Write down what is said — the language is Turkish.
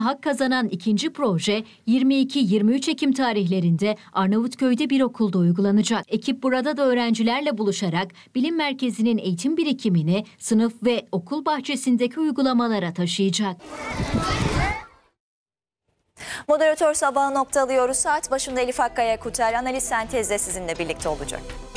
Hak kazanan ikinci proje 22-23 Ekim tarihlerinde Arnavutköy'de bir okulda uygulanacak. Ekip burada da öğrencilerle buluşarak bilim merkezinin eğitim birikimini sınıf ve okul bahçesindeki uygulamalara taşıyacak. Moderatör sabahı noktalıyoruz. Saat başında Elif Akkaya Kutel analiz sentezle sizinle birlikte olacak.